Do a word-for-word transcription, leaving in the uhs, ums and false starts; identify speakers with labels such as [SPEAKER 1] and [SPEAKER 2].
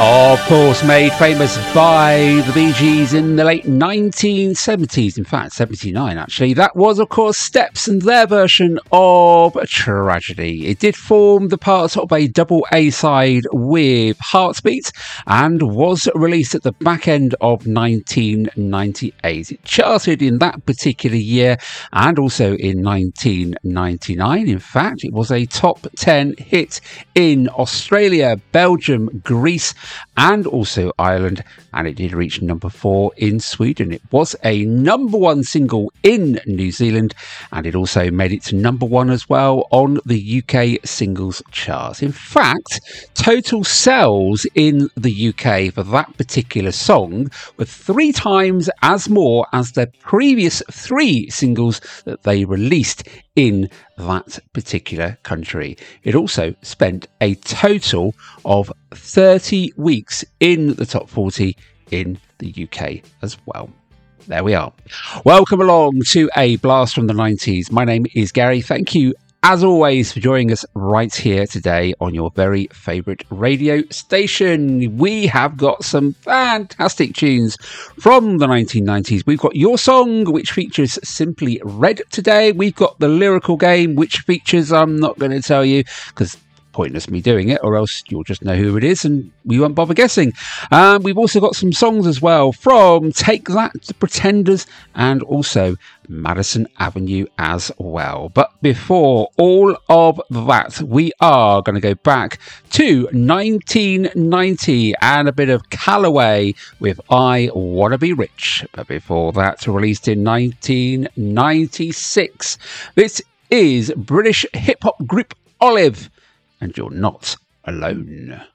[SPEAKER 1] Of course, made famous by the Bee Gees in the late nineteen seventies, in fact, seventy-nine actually. That was, of course, Steps and their version of Tragedy. It did form the part of a double A-side with Heartbeat and was released at the back end of nineteen ninety-eight. It charted in that particular year and also in nineteen ninety-nine. In fact, it was a top ten hit in Australia, Belgium, Greece, and also Ireland, and it did reach number four in Sweden. It was a number one single in New Zealand, and it also made it to number one as well on the U K singles charts. In fact, total sales in the U K for that particular song were three times as more as the previous three singles that they released in that particular country. It also spent a total of thirty weeks in the top forty in the U K as well. There we are. Welcome along to a blast from the nineties. My name is Gary. Thank you as always for joining us right here today on your very favourite radio station. We have got some fantastic tunes from the nineteen nineties. We've got Your Song, which features Simply Red today. We've got The Lyrical Game, which features, I'm not going to tell you because pointless me doing it, or else you'll just know who it is and we won't bother guessing. Um, we've also got some songs as well from Take That, The Pretenders, and also Madison Avenue as well. But before all of that, we are going to go back to nineteen ninety and a bit of Callaway with I Wanna Be Rich. But before that, released in nineteen ninety-six, this is British hip-hop group Olive, and You're Not Alone.